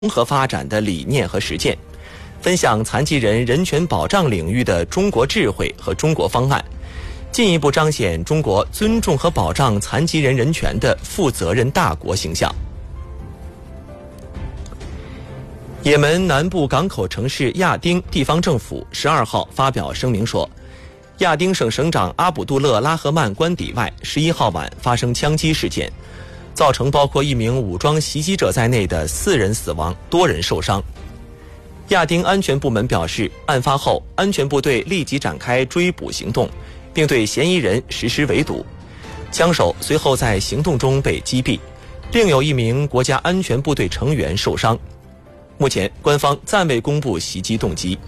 综合发展的理念和实践，分享残疾人人权保障领域的中国智慧和中国方案，进一步彰显中国尊重和保障残疾人人权的负责任大国形象。也门南部港口城市亚丁地方政府12号发表声明说，亚丁省省长阿卜杜勒拉赫曼官邸外11号晚发生枪击事件，造成包括一名武装袭击者在内的4人死亡，多人受伤。亚丁安全部门表示，案发后，安全部队立即展开追捕行动，并对嫌疑人实施围堵。枪手随后在行动中被击毙，另有一名国家安全部队成员受伤。目前，官方暂未公布袭击动机。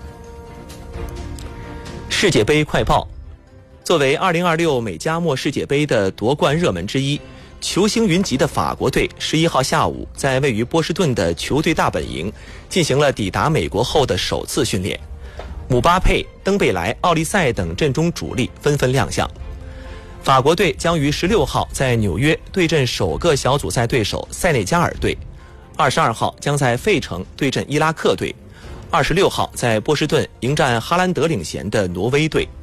世界杯快报：作为2026美加墨世界杯的夺冠热门之一，球星云集的法国队11号下午在位于波士顿的球队大本营进行了抵达美国后的首次训练。姆巴佩、登贝莱、奥利塞等阵中主力纷纷亮相。法国队将于16号在纽约对阵首个小组赛对手塞内加尔队，22号将在费城对阵伊拉克队，26号在波士顿迎战哈兰德领衔的挪威队。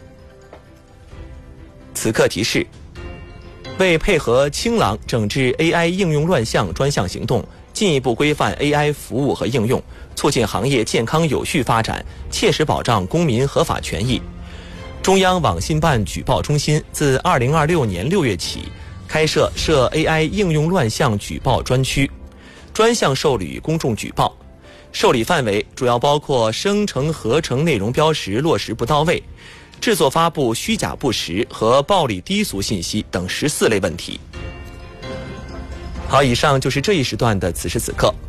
此刻提示：为配合清朗整治 AI 应用乱象专项行动，进一步规范 AI 服务和应用，促进行业健康有序发展，切实保障公民合法权益，中央网信办举报中心自2026年6月起开设涉 AI 应用乱象举报专区，专项受理公众举报，受理范围主要包括生成合成内容标识落实不到位、制作发布虚假不实和暴力低俗信息等14类问题。好，以上就是这一时段的此时此刻。